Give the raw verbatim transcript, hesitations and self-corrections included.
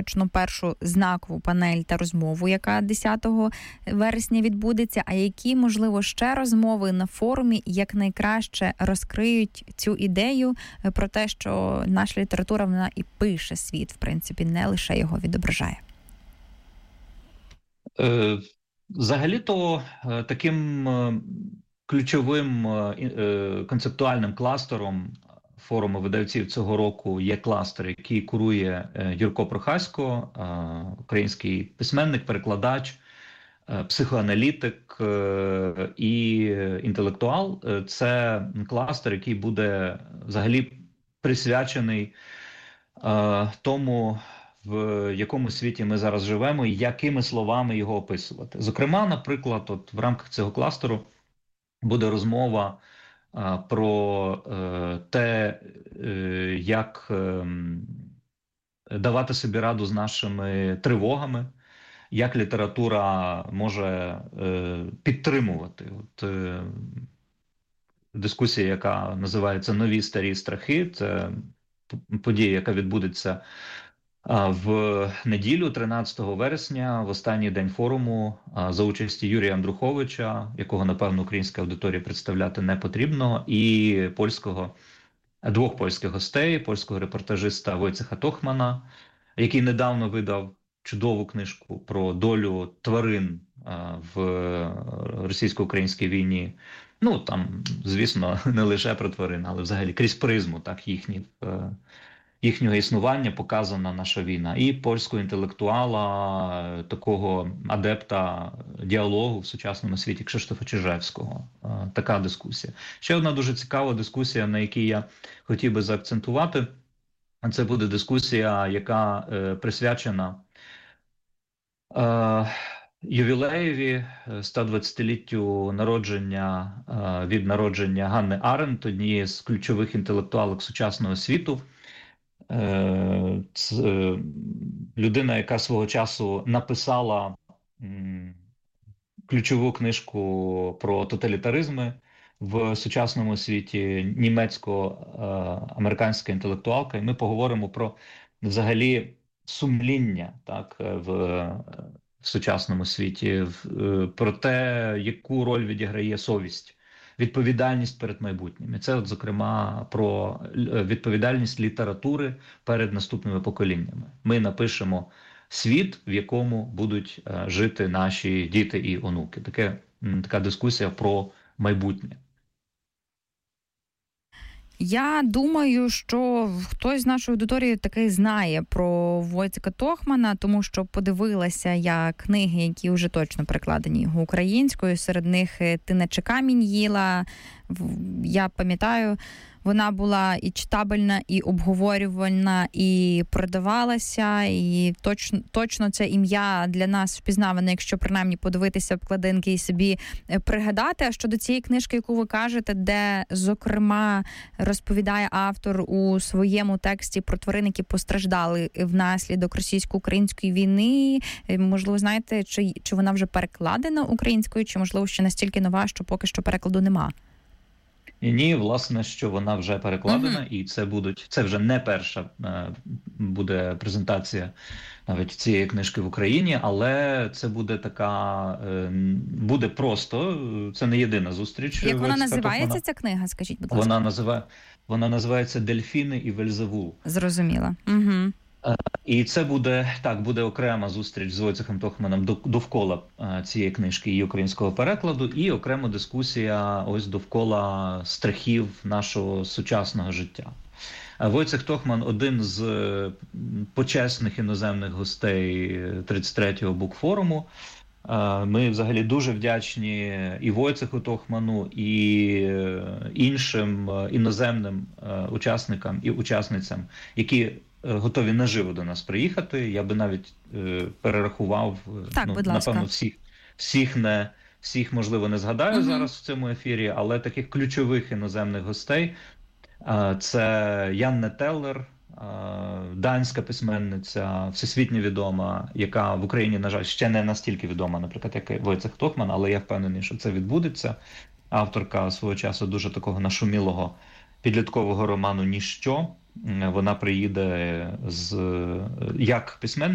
точно першу знакову панель та розмову, яка десятого вересня відбудеться, а які, можливо, ще розмови на форумі якнайкраще розкриють цю ідею про те, що наша література, вона і пише світ, в принципі, не лише його відображає. Взагалі-то таким ключовим концептуальним кластером форуму видавців цього року є кластер, який курує Юрко Прохасько, український письменник, перекладач, психоаналітик і інтелектуал. Це кластер, який буде взагалі присвячений тому, в якому світі ми зараз живемо і якими словами його описувати. Зокрема, наприклад, от в рамках цього кластеру буде розмова а, про е, те, е, як е, давати собі раду з нашими тривогами, як література може е, підтримувати. От, е, дискусія, яка називається «Нові старі страхи», це подія, яка відбудеться в неділю, тринадцятого вересня, в останній день форуму, за участі Юрія Андруховича, якого, напевно, українська аудиторія представляти не потрібно, і польського, двох польських гостей, польського репортажиста Войцеха Тохмана, який недавно видав чудову книжку про долю тварин в російсько-українській війні. Ну, там, звісно, не лише про тварин, але взагалі крізь призму, так, їхні їхнього існування показана наша війна. І польського інтелектуала, такого адепта діалогу в сучасному світі Кшиштофа Чижевського. Така дискусія. Ще одна дуже цікава дискусія, на якій я хотів би заакцентувати. Це буде дискусія, яка е, присвячена е, ювілеєві сто двадцятиліттю народження, е, від народження Ганни Аренд, однієї з ключових інтелектуалок сучасного світу. Це людина, яка свого часу написала ключову книжку про тоталітаризми в сучасному світі, німецько-американська інтелектуалка. І ми поговоримо про взагалі сумління, так, в, в сучасному світі, про те, яку роль відіграє совість, відповідальність перед майбутнім. І це, от, зокрема, про відповідальність літератури перед наступними поколіннями. Ми напишемо світ, в якому будуть жити наші діти і онуки. Таке, така дискусія про майбутнє. Я думаю, що хтось з нашої аудиторії таки знає про Войцеха Тохмана, тому що подивилася я книги, які вже точно перекладені його українською. Серед них «Ти наче камінь їла». Я пам'ятаю, вона була і читабельна, і обговорювальна, і продавалася, і точно, точно це ім'я для нас впізнаване, якщо принаймні подивитися обкладинки і собі пригадати. А щодо цієї книжки, яку ви кажете, де, зокрема, розповідає автор у своєму тексті про тварин, які постраждали внаслідок російсько-української війни, можливо, знаєте, чи, чи вона вже перекладена українською, чи, можливо, ще настільки нова, що поки що перекладу нема? Ні, власне, що вона вже перекладена, uh-huh. і це будуть, це вже не перша е, буде презентація навіть цієї книжки в Україні, але це буде така, е, буде просто, це не єдина зустріч. Як вона називається, Тохмана. Ця книга, скажіть, будь ласка? Вона, називає, вона називається «Дельфіни і Вельзевул». Зрозуміла. Угу. І це буде, так, буде окрема зустріч з Войцехом Тохманом довкола цієї книжки і українського перекладу, і окрема дискусія ось довкола страхів нашого сучасного життя. Войцех Тохман – один з почесних іноземних гостей тридцять третього букфоруму. Ми взагалі дуже вдячні і Войцеху Тохману, і іншим іноземним учасникам і учасницям, які готові наживо до нас приїхати. Я би навіть е, перерахував, так, ну, будь ласка. напевно, всіх, всіх, не, всіх, можливо, не згадаю угу. зараз в цьому ефірі, але таких ключових іноземних гостей е, це Янне Теллер, е, данська письменниця, всесвітньо відома, яка в Україні, на жаль, ще не настільки відома, наприклад, як і Войцех Тохман, але я впевнений, що це відбудеться. Авторка свого часу дуже такого нашумілого підліткового роману «Ніщо». Вона приїде з як письменниця,